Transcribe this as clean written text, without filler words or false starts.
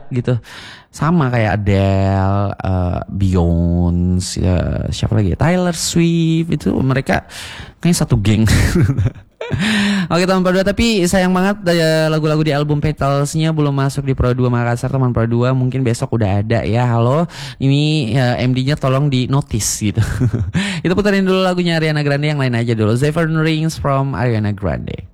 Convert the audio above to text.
gitu. Sama kayak Adele, Beyonce, siapa lagi? Taylor Swift itu mereka kayaknya satu geng. Oke teman Pro 2, tapi sayang banget lagu-lagu di album Petals-nya belum masuk di Pro 2 Makassar teman Pro 2. Mungkin besok udah ada ya. Halo, ini MD-nya tolong di notice gitu. Itu puterin dulu lagunya Ariana Grande, yang lain aja dulu. Seven Rings from Ariana Grande.